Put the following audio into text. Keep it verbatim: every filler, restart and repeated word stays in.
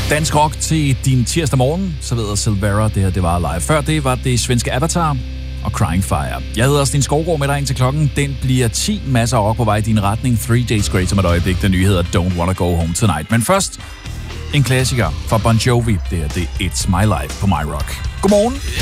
Dansk rock til din tirsdag morgen, så ved Silvera, det her det var live. Før det var det svenske Avatar og Crying Fire. Jeg hedder Sten Skovgaard med dig ind til klokken. Den bliver ti masser af rock på vej i din retning. Three Days Grace om et øjeblik. Den nye hedder Don't Wanna Go Home Tonight. Men først en klassiker fra Bon Jovi. Det her det er It's My Life på My Rock. Godmorgen.